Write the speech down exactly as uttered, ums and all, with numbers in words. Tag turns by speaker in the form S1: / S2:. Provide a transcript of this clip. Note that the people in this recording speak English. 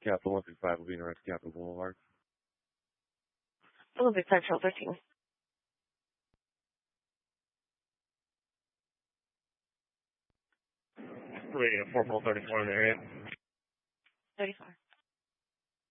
S1: Capital one three five will be in Capital Boulevard.
S2: Olympic Central thirteen.
S3: Radio four four thirty-four in the area.
S2: thirty-four.